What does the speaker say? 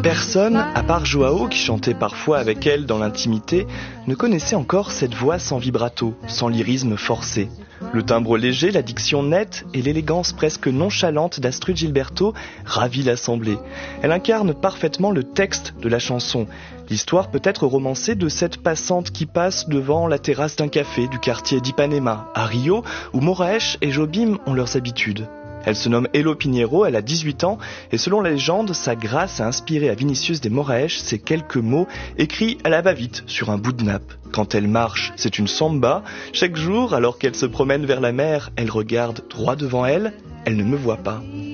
Personne, à part Joao, qui chantait parfois avec elle dans l'intimité, ne connaissait encore cette voix sans vibrato, sans lyrisme forcé. Le timbre léger, la diction nette et l'élégance presque nonchalante d'Astrud Gilberto ravit l'assemblée. Elle incarne parfaitement le texte de la chanson. L'histoire peut être romancée de cette passante qui passe devant la terrasse d'un café du quartier d'Ipanema, à Rio, où Moraes et Jobim ont leurs habitudes. Elle se nomme Elo Pinheiro, elle a 18 ans et selon la légende, sa grâce a inspiré à Vinicius de Moraes ces quelques mots écrits à la va-vite sur un bout de nappe. Quand elle marche, c'est une samba. Chaque jour, alors qu'elle se promène vers la mer, elle regarde droit devant elle, elle ne me voit pas.